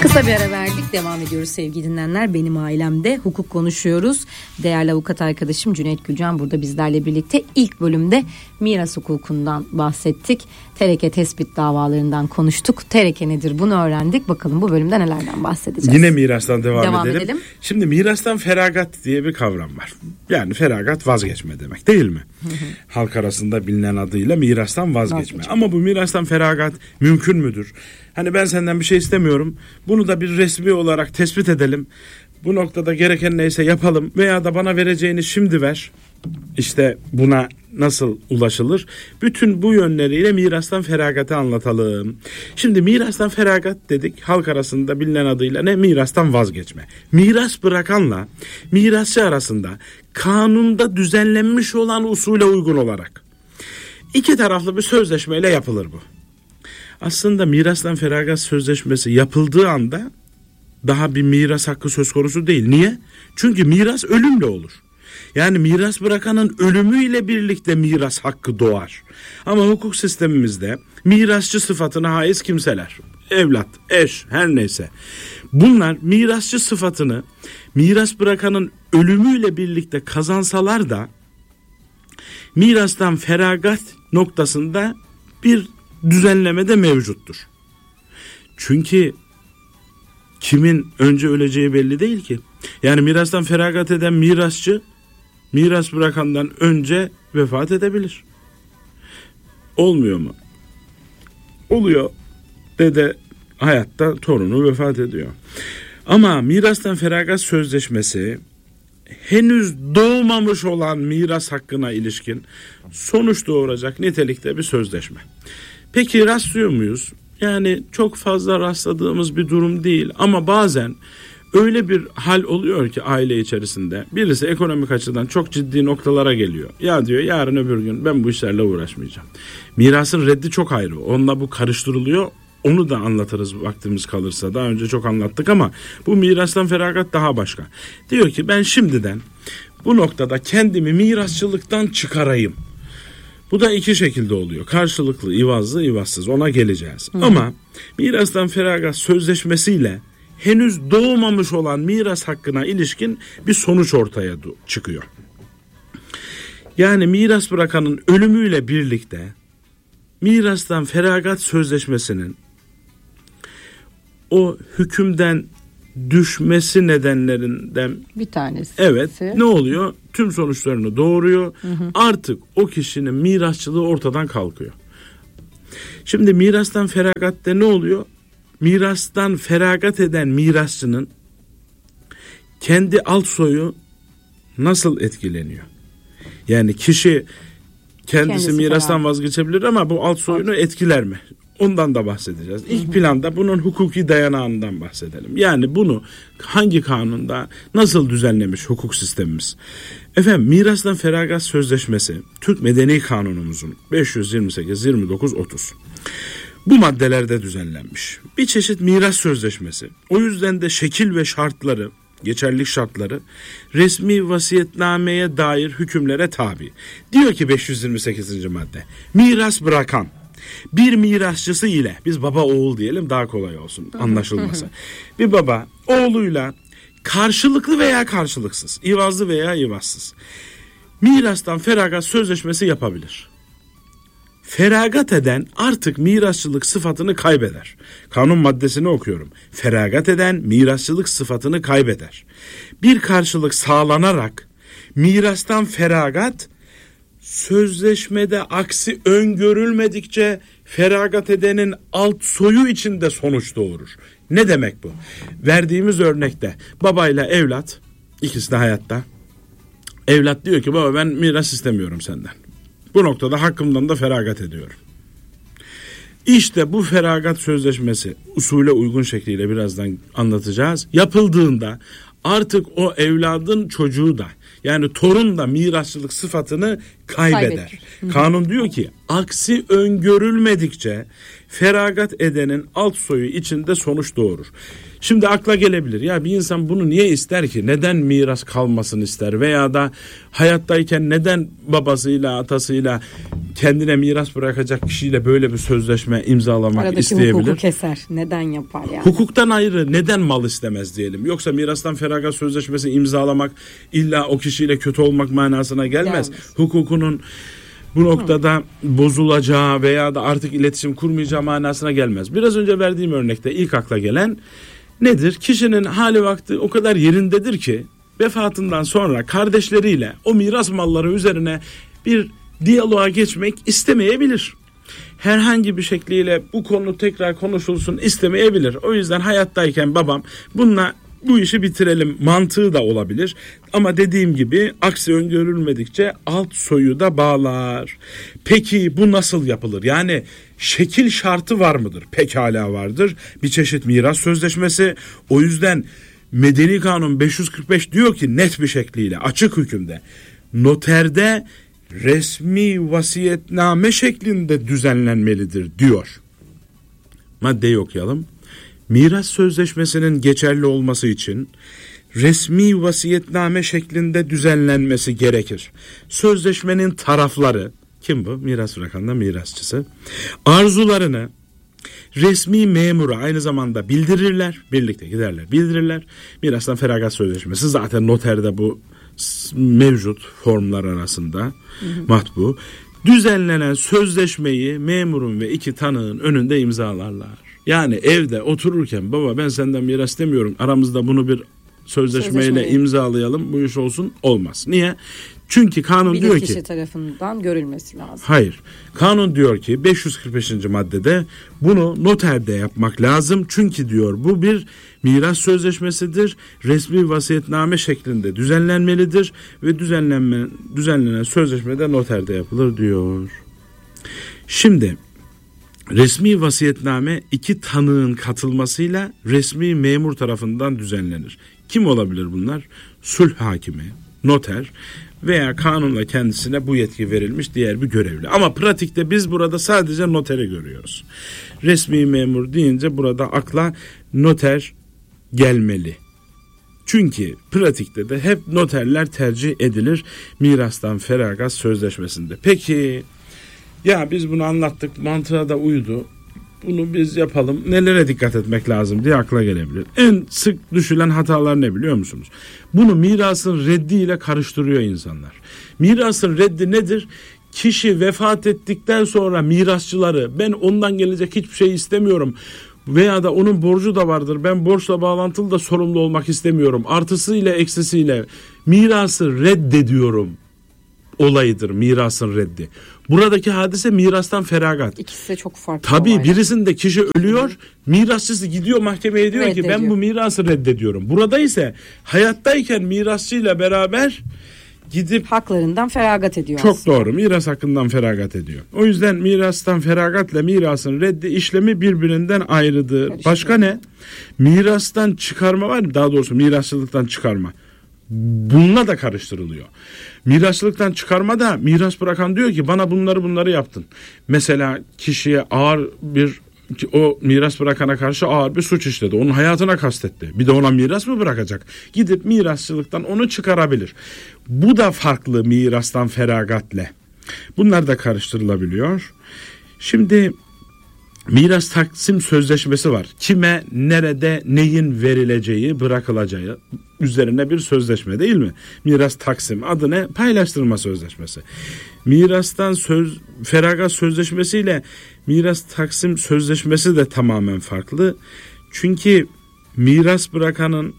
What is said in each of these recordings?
Kısa bir ara verdik. Devam ediyoruz sevgili dinleyenler. Benim ailemde hukuk konuşuyoruz. Değerli avukat arkadaşım Cüneyt Gülcan burada bizlerle birlikte. İlk bölümde miras hukukundan bahsettik. Tereke tespit davalarından konuştuk. Tereke nedir bunu öğrendik. Bakalım bu bölümde nelerden bahsedeceğiz. Yine mirastan devam edelim. Şimdi mirastan feragat diye bir kavram var. Yani feragat vazgeçme demek değil mi? Halk arasında bilinen adıyla mirastan vazgeçme. Ama bu mirastan feragat mümkün müdür? Hani ben senden bir şey istemiyorum. Bunu da bir resmi olarak tespit edelim. Bu noktada gereken neyse yapalım veya da bana vereceğini şimdi ver. İşte buna nasıl ulaşılır? Bütün bu yönleriyle mirastan feragatı anlatalım. Şimdi mirastan feragat dedik. Halk arasında bilinen adıyla ne? Mirastan vazgeçme. Miras bırakanla mirasçı arasında kanunda düzenlenmiş olan usule uygun olarak iki taraflı bir sözleşmeyle yapılır bu. Aslında mirastan feragat sözleşmesi yapıldığı anda daha bir miras hakkı söz konusu değil. Niye? Çünkü miras ölümle olur. Yani miras bırakanın ölümüyle birlikte miras hakkı doğar. Ama hukuk sistemimizde mirasçı sıfatına haiz kimseler, evlat, eş, her neyse, bunlar mirasçı sıfatını miras bırakanın ölümüyle birlikte kazansalar da mirastan feragat noktasında bir düzenleme de mevcuttur. Çünkü kimin önce öleceği belli değil ki. Yani mirastan feragat eden mirasçı miras bırakandan önce vefat edebilir. Olmuyor mu? Oluyor. Dede hayatta, torunu vefat ediyor. Ama mirastan feragat sözleşmesi henüz doğmamış olan miras hakkına ilişkin sonuç doğuracak nitelikte bir sözleşme. Peki rastlıyor muyuz? Yani çok fazla rastladığımız bir durum değil ama bazen öyle bir hal oluyor ki aile içerisinde birisi ekonomik açıdan çok ciddi noktalara geliyor. Ya diyor yarın öbür gün ben bu işlerle uğraşmayacağım. Mirasın reddi çok ayrı. Onunla bu karıştırılıyor. Onu da anlatırız vaktimiz kalırsa. Daha önce çok anlattık ama bu mirastan feragat daha başka. Diyor ki ben şimdiden bu noktada kendimi mirasçılıktan çıkarayım. Bu da iki şekilde oluyor. Karşılıklı, ivazlı, ivazsız. Ona geleceğiz. Ama mirastan feragat sözleşmesiyle henüz doğmamış olan miras hakkına ilişkin bir sonuç ortaya çıkıyor. Yani miras bırakanın ölümüyle birlikte mirastan feragat sözleşmesinin o hükümden düşmesi nedenlerinden bir tanesi. Evet. Ne oluyor? Tüm sonuçlarını doğuruyor. Artık o kişinin mirasçılığı ortadan kalkıyor. Şimdi mirastan feragatte ne oluyor? Mirastan feragat eden mirasçının kendi alt soyu nasıl etkileniyor? Yani kişi kendisi mirastan vazgeçebilir ama bu alt soyunu etkiler mi? Ondan da bahsedeceğiz. İlk planda bunun hukuki dayanağından bahsedelim. Yani bunu hangi kanunda nasıl düzenlemiş hukuk sistemimiz? Efendim mirastan feragat sözleşmesi Türk Medeni Kanunumuzun 528, 29, 30. Bu maddelerde düzenlenmiş. Bir çeşit miras sözleşmesi. O yüzden de şekil ve şartları, geçerlilik şartları resmi vasiyetnameye dair hükümlere tabi. Diyor ki 528. madde. Miras bırakan bir mirasçısı ile, biz baba oğul diyelim daha kolay olsun anlaşılması. Bir baba oğluyla karşılıklı veya karşılıksız, ivazlı veya ivazsız mirastan feragat sözleşmesi yapabilir. Feragat eden artık mirasçılık sıfatını kaybeder. Kanun maddesini okuyorum. Feragat eden mirasçılık sıfatını kaybeder. Bir karşılık sağlanarak mirastan feragat sözleşmede aksi öngörülmedikçe feragat edenin alt soyu içinde sonuç doğurur. Ne demek bu? Verdiğimiz örnekte babayla evlat, ikisi de hayatta. Evlat diyor ki baba ben miras istemiyorum senden. Bu noktada hakkımdan da feragat ediyorum. İşte bu feragat sözleşmesi usule uygun şekliyle birazdan anlatacağız. Yapıldığında artık o evladın çocuğu da yani torun da mirasçılık sıfatını kaybeder. Kanun diyor ki aksi öngörülmedikçe feragat edenin alt soyu içinde sonuç doğurur. Şimdi akla gelebilir ya bir insan bunu niye ister ki? Neden miras kalmasını ister? Veya da hayattayken neden babasıyla atasıyla kendine miras bırakacak kişiyle böyle bir sözleşme imzalamak aradaki isteyebilir. hukuku keser. Neden yapar yani? Hukuktan ayrı neden mal istemez diyelim. Yoksa mirastan feragat sözleşmesi imzalamak illa o kişiyle kötü olmak manasına gelmez. Hukukunun bu noktada bozulacağı veya da artık iletişim kurmayacağı manasına gelmez. Biraz önce verdiğim örnekte ilk akla gelen nedir? Kişinin hali vakti o kadar yerindedir ki vefatından sonra kardeşleriyle o miras malları üzerine bir diyaloğa geçmek istemeyebilir. Herhangi bir şekliyle bu konu tekrar konuşulsun istemeyebilir. O yüzden hayattayken babam bu işi bitirelim mantığı da olabilir. Ama dediğim gibi aksi öngörülmedikçe alt soyu da bağlar. Peki bu nasıl yapılır? Yani şekil şartı var mıdır? Pekala vardır. Bir çeşit miras sözleşmesi. O yüzden Medeni Kanun 545 diyor ki net bir şekliyle açık hükümde noterde resmi vasiyetname şeklinde düzenlenmelidir diyor. Maddeyi okuyalım. Miras sözleşmesinin geçerli olması için resmi vasiyetname şeklinde düzenlenmesi gerekir. Sözleşmenin tarafları, kim bu? Miras bırakanla mirasçısı, arzularını resmi memura aynı zamanda bildirirler, birlikte giderler bildirirler. Mirastan feragat sözleşmesi zaten noterde bu mevcut formlar arasında matbu. Düzenlenen sözleşmeyi memurun ve 2 tanığın önünde imzalarlar. Yani evde otururken baba ben senden miras istemiyorum, aramızda bunu bir sözleşmeyle imzalayalım, bu iş olsun, olmaz. Niye? Çünkü kanun diyor ki kişi tarafından görülmesi lazım. Hayır. Kanun diyor ki 545. maddede bunu noterde yapmak lazım. Çünkü diyor bu bir miras sözleşmesidir. Resmi vasiyetname şeklinde düzenlenmelidir ve düzenlenen sözleşmede noterde yapılır diyor. Şimdi resmi vasiyetname 2 tanığın katılmasıyla resmi memur tarafından düzenlenir. Kim olabilir bunlar? Sulh hakimi, noter veya kanunla kendisine bu yetki verilmiş diğer bir görevli. Ama pratikte biz burada sadece noteri görüyoruz. Resmi memur deyince burada akla noter gelmeli. Çünkü pratikte de hep noterler tercih edilir mirastan feragat sözleşmesinde. Peki ya biz bunu anlattık, mantığa da uydu, bunu biz yapalım, nelere dikkat etmek lazım diye akla gelebilir. En sık düşülen hatalar ne biliyor musunuz? Bunu mirasın reddiyle karıştırıyor insanlar. Mirasın reddi nedir? Kişi vefat ettikten sonra mirasçıları ben ondan gelecek hiçbir şey istemiyorum veya da onun borcu da vardır, ben borçla bağlantılı da sorumlu olmak istemiyorum, artısıyla eksisiyle mirası reddediyorum olayıdır mirasın reddi. Buradaki hadise mirastan feragat. İkisi de çok farklı. Tabii birisinde kişi ölüyor, mirasçısı gidiyor mahkemeye diyor ki ben bu mirası reddediyorum. Burada ise hayattayken mirasçıyla beraber gidip haklarından feragat ediyor. Çok aslında. Doğru, miras hakkından feragat ediyor. O yüzden mirastan feragatla mirasın reddi işlemi birbirinden ayrıdır. Başka ne? Mirastan çıkarma var mı? Daha doğrusu mirasçılıktan çıkarma. Bununla da karıştırılıyor. Mirasçılıktan çıkarma da miras bırakan diyor ki bana bunları yaptın. Mesela kişiye o miras bırakana karşı ağır bir suç işledi. Onun hayatına kastetti. Bir de ona miras mı bırakacak? Gidip mirasçılıktan onu çıkarabilir. Bu da farklı mirastan feragatle. Bunlar da karıştırılabiliyor. Şimdi miras taksim sözleşmesi var. Kime, nerede, neyin verileceği, bırakılacağı üzerine bir sözleşme değil mi? Miras taksim adı ne? Paylaştırma sözleşmesi. Mirastan feragat sözleşmesiyle miras taksim sözleşmesi de tamamen farklı. Çünkü miras bırakanın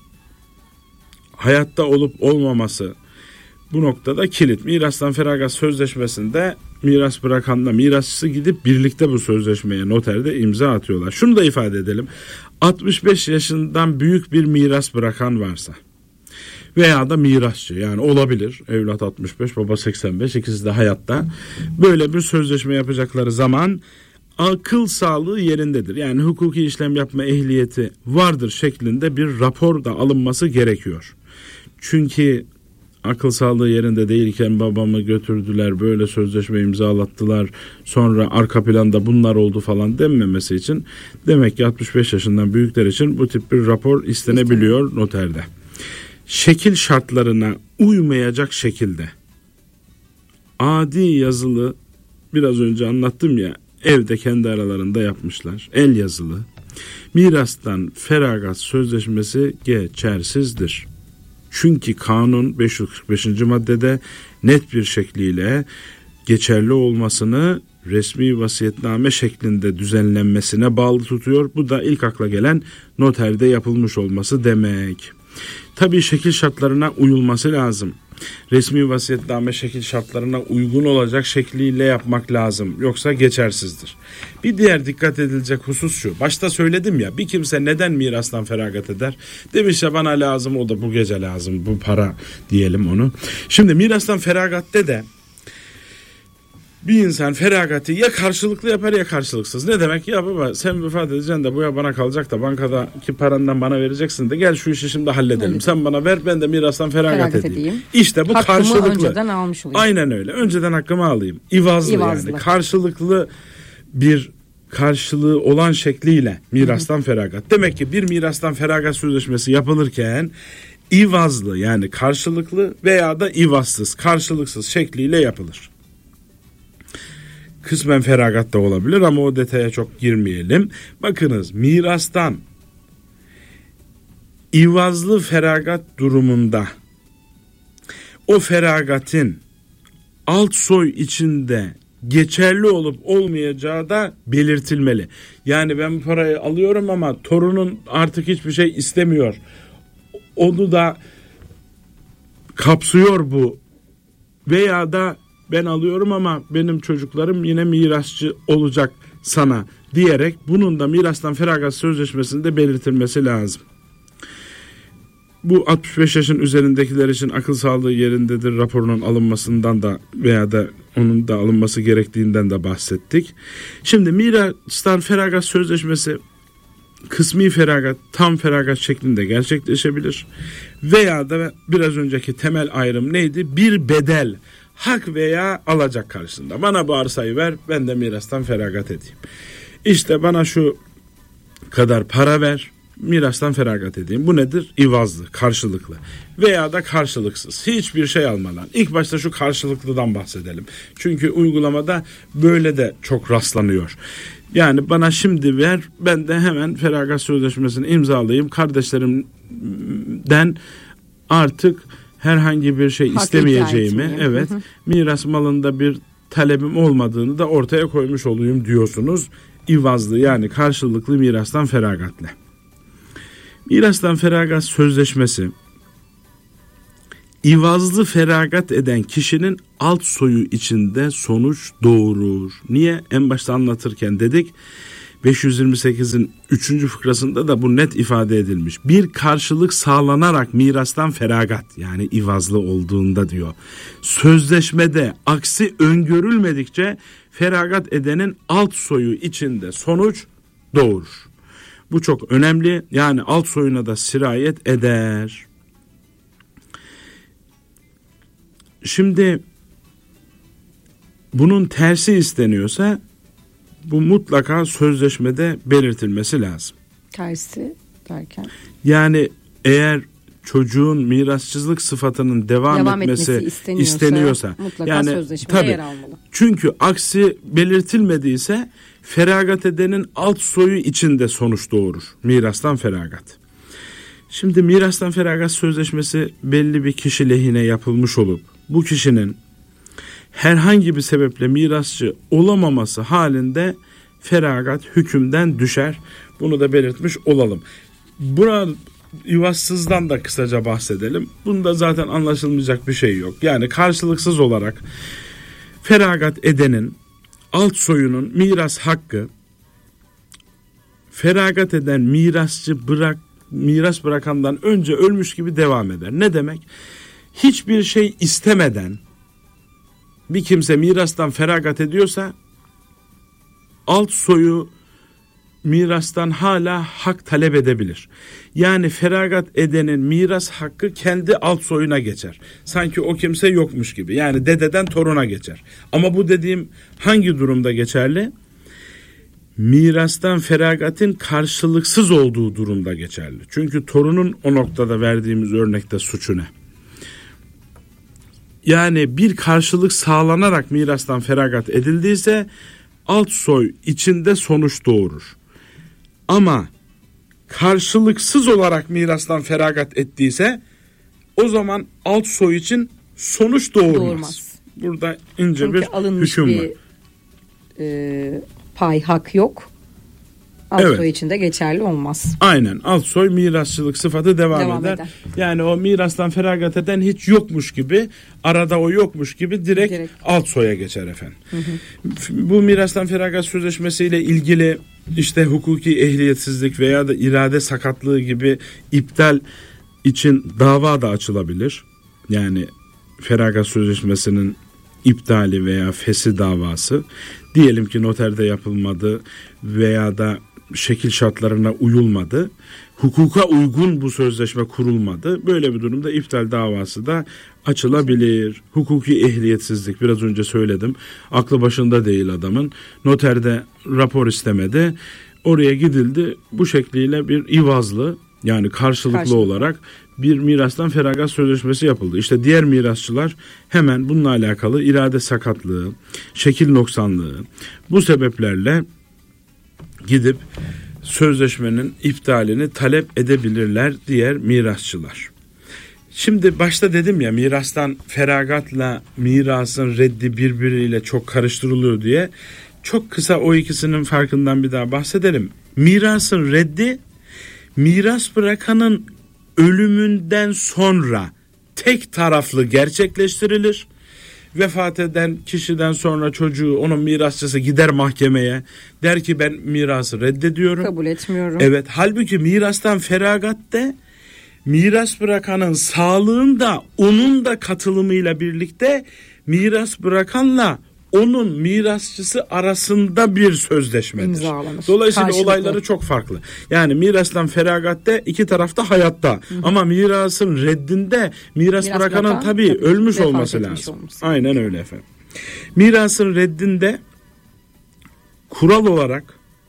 hayatta olup olmaması bu noktada kilit. Mirastan feragat sözleşmesinde miras bırakanla mirasçısı gidip birlikte bu sözleşmeye noterde imza atıyorlar. Şunu da ifade edelim. 65 yaşından büyük bir miras bırakan varsa veya da mirasçı, yani olabilir. Evlat 65, baba 85, ikisi de hayatta. Böyle bir sözleşme yapacakları zaman akıl sağlığı yerindedir. Yani hukuki işlem yapma ehliyeti vardır şeklinde bir rapor da alınması gerekiyor. Çünkü akıl sağlığı yerinde değilken babamı götürdüler, böyle sözleşme imzalattılar, sonra arka planda bunlar oldu falan denmemesi için demek ki 65 yaşından büyükler için bu tip bir rapor istenebiliyor noterde. Şekil şartlarına uymayacak şekilde adi yazılı biraz önce anlattım ya, evde kendi aralarında yapmışlar. El yazılı. Mirastan feragat sözleşmesi geçersizdir. Çünkü kanun 545. maddede net bir şekliyle geçerli olmasını resmi vasiyetname şeklinde düzenlenmesine bağlı tutuyor. Bu da ilk akla gelen noterde yapılmış olması demek. Tabii şekil şartlarına uyulması lazım. Resmi vasiyetname şekil şartlarına uygun olacak şekliyle yapmak lazım. Yoksa geçersizdir. Bir diğer dikkat edilecek husus şu. Başta söyledim ya, bir kimse neden mirastan feragat eder? Demiş ya, bana lazım, o da bu gece lazım, bu para diyelim onu. Şimdi mirastan feragatte de bir insan feragatı ya karşılıklı yapar ya karşılıksız. Ne demek? Ya baba, sen vefat edeceksin de bu ya bana kalacak da bankadaki parandan bana vereceksin de gel şu işi şimdi halledelim. Evet. Sen bana ver, ben de mirastan feragat edeyim. İşte bu hakkımı karşılıklı. Önceden almış olayım. Aynen öyle. Önceden hakkımı alayım. İvazlı. Yani karşılıklı bir karşılığı olan şekliyle mirastan feragat. Demek ki bir mirastan feragat sözleşmesi yapılırken İvazlı, yani karşılıklı veya da ivazsız, karşılıksız şekliyle yapılır. Kısmen feragat da olabilir ama o detaya çok girmeyelim. Bakınız, mirastan ivazlı feragat durumunda o feragatın alt soy içinde geçerli olup olmayacağı da belirtilmeli. Yani ben bu parayı alıyorum ama torunun artık hiçbir şey istemiyor. Onu da kapsıyor bu. Veya da ben alıyorum ama benim çocuklarım yine mirasçı olacak sana diyerek bunun da mirastan feragat sözleşmesinde belirtilmesi lazım. Bu 65 yaşın üzerindekiler için akıl sağlığı yerindedir raporunun alınmasından da veya da onun da alınması gerektiğinden de bahsettik. Şimdi mirastan feragat sözleşmesi kısmi feragat, tam feragat şeklinde gerçekleşebilir. Veya da biraz önceki temel ayrım neydi? Bir bedel, hak veya alacak karşısında. Bana bu arsayı ver, ben de mirastan feragat edeyim. İşte bana şu kadar para ver, mirastan feragat edeyim. Bu nedir? İvazlı, karşılıklı. Veya da karşılıksız. Hiçbir şey almadan. İlk başta şu karşılıklıdan bahsedelim. Çünkü uygulamada böyle de çok rastlanıyor. Yani bana şimdi ver, ben de hemen feragat sözleşmesini imzalayayım. Kardeşlerimden artık herhangi bir şey istemeyeceğimi, evet, miras malında bir talebim olmadığını da ortaya koymuş olayım diyorsunuz. İvazlı, yani karşılıklı mirastan feragatle. Mirastan feragat sözleşmesi İvazlı feragat eden kişinin alt soyu içinde sonuç doğurur. Niye? En başta anlatırken dedik, 528'in 3. fıkrasında da bu net ifade edilmiş. Bir karşılık sağlanarak mirastan feragat, yani ivazlı olduğunda diyor. Sözleşmede aksi öngörülmedikçe feragat edenin alt soyu içinde sonuç doğurur. Bu çok önemli, yani alt soyuna da sirayet eder. Şimdi bunun tersi isteniyorsa bu mutlaka sözleşmede belirtilmesi lazım. Tersi derken? Yani eğer çocuğun mirasçılık sıfatının devam etmesi isteniyorsa mutlaka yani, sözleşmede yer almalı. Çünkü aksi belirtilmediyse feragat edenin alt soyu içinde sonuç doğurur. Mirastan feragat. Şimdi mirastan feragat sözleşmesi belli bir kişi lehine yapılmış olup bu kişinin herhangi bir sebeple mirasçı olamaması halinde feragat hükümden düşer. Bunu da belirtmiş olalım. Burada ivazsızdan da kısaca bahsedelim. Bunda zaten anlaşılmayacak bir şey yok. Yani karşılıksız olarak feragat edenin alt soyunun miras hakkı feragat eden miras bırakandan önce ölmüş gibi devam eder. Ne demek? Hiçbir şey istemeden bir kimse mirastan feragat ediyorsa alt soyu mirastan hala hak talep edebilir. Yani feragat edenin miras hakkı kendi alt soyuna geçer. Sanki o kimse yokmuş gibi. Yani dededen toruna geçer. Ama bu dediğim hangi durumda geçerli? Mirastan feragatın karşılıksız olduğu durumda geçerli. Çünkü torunun o noktada verdiğimiz örnekte suçu ne? yani bir karşılık sağlanarak mirastan feragat edildiyse alt soy içinde sonuç doğurur. Ama karşılıksız olarak mirastan feragat ettiyse o zaman alt soy için sonuç doğurmaz. Burada ince çünkü bir hüküm var. Pay hak yok. Alt soy için de geçerli olmaz. Aynen, alt soy mirasçılık sıfatı devam eder. Yani o mirastan feragat eden hiç yokmuş gibi, arada o yokmuş gibi direkt alt soya geçer efendim. Bu mirastan feragat sözleşmesiyle ilgili işte hukuki ehliyetsizlik veya da irade sakatlığı gibi iptal için dava da açılabilir. Yani feragat sözleşmesinin iptali veya feshi davası. Diyelim ki noterde yapılmadı veya da şekil şartlarına uyulmadı. Hukuka uygun bu sözleşme kurulmadı. Böyle bir durumda iptal davası da açılabilir. Hukuki ehliyetsizlik, biraz önce söyledim. Aklı başında değil adamın. Noterde rapor istemedi. Oraya gidildi. Bu şekliyle bir ivazlı, yani karşılıklı olarak bir mirastan feragat sözleşmesi yapıldı. İşte diğer mirasçılar hemen bununla alakalı irade sakatlığı, şekil noksanlığı, bu sebeplerle gidip sözleşmenin iptalini talep edebilirler diğer mirasçılar. Şimdi başta dedim ya, mirastan feragatla mirasın reddi birbiriyle çok karıştırılıyor diye. Çok kısa o ikisinin farkından bir daha bahsedelim. Mirasın reddi, miras bırakanın ölümünden sonra tek taraflı gerçekleştirilir. Vefat eden kişiden sonra çocuğu, onun mirasçısı gider mahkemeye, der ki ben mirası reddediyorum, kabul etmiyorum. Evet, halbuki mirastan feragatte miras bırakanın sağlığında onun da katılımıyla birlikte miras bırakanla onun mirasçısı arasında bir sözleşmedir. İmzalanır. Dolayısıyla karşılıklı. Olayları çok farklı. Yani mirastan feragatte iki taraf da hayatta. Ama mirasın reddinde miras bırakanın tabii ölmüş olması lazım. Aynen öyle efendim. Mirasın reddinde kural olarak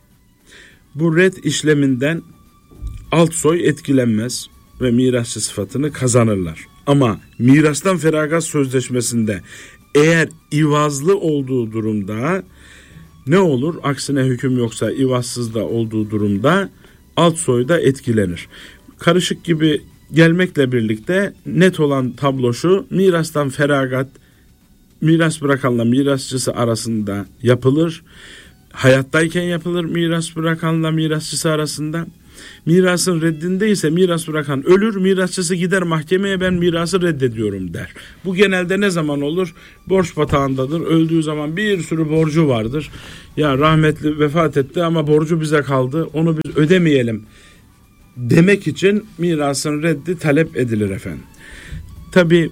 bu red işleminden alt soy etkilenmez ve mirasçı sıfatını kazanırlar. Ama mirastan feragat sözleşmesinde eğer ivazlı olduğu durumda ne olur? Aksine hüküm yoksa, ivazsız da olduğu durumda alt soyda etkilenir. Karışık gibi gelmekle birlikte net olan tablo şu: mirastan feragat miras bırakanla mirasçısı arasında yapılır. Hayattayken yapılır miras bırakanla mirasçısı arasında. Mirasın reddinde ise miras bırakan ölür, mirasçısı gider mahkemeye, ben mirası reddediyorum der. Bu genelde ne zaman olur? Borç batağındadır. Öldüğü zaman bir sürü borcu vardır. Ya rahmetli vefat etti ama borcu bize kaldı, onu biz ödemeyelim demek için mirasın reddi talep edilir efendim. Tabi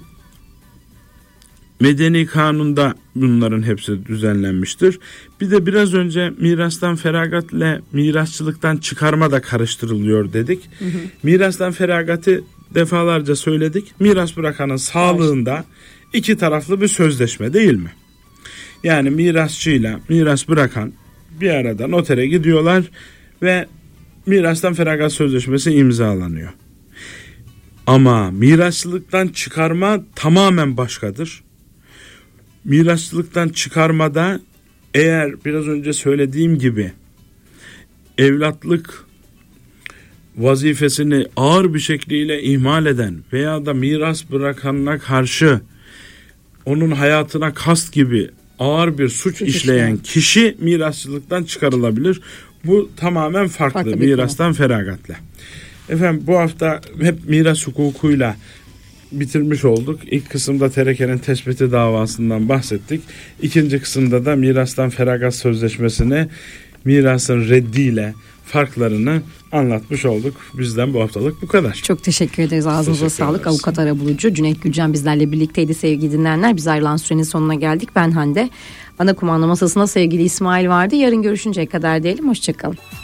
Medeni kanunda bunların hepsi düzenlenmiştir. Bir de biraz önce mirastan feragatla mirasçılıktan çıkarma da karıştırılıyor dedik. Mirastan feragatı defalarca söyledik. Miras bırakanın sağlığında iki taraflı bir sözleşme değil mi? Yani mirasçıyla miras bırakan bir arada notere gidiyorlar ve mirastan feragat sözleşmesi imzalanıyor. Ama mirasçılıktan çıkarma tamamen başkadır. Mirasçılıktan çıkarmada eğer biraz önce söylediğim gibi evlatlık vazifesini ağır bir şekliyle ihmal eden veya da miras bırakanına karşı onun hayatına kast gibi ağır bir suç işleyen kişi mirasçılıktan çıkarılabilir. Bu tamamen farklı mirastan feragatla. Efendim, bu hafta hep miras hukukuyla bitirmiş olduk. İlk kısımda terekenin tespiti davasından bahsettik. İkinci kısımda da mirastan feragat sözleşmesini, mirasın reddiyle farklarını anlatmış olduk. Bizden bu haftalık bu kadar. Çok teşekkür ederiz. Ağzınıza sağlık. Avukat arabulucu Cüneyt Gülcan bizlerle birlikteydi sevgili dinleyenler. Biz ayrılan sürenin sonuna geldik. Ben Hande. Ana kumanda masasında sevgili İsmail vardı. Yarın görüşünceye kadar diyelim. Hoşçakalın.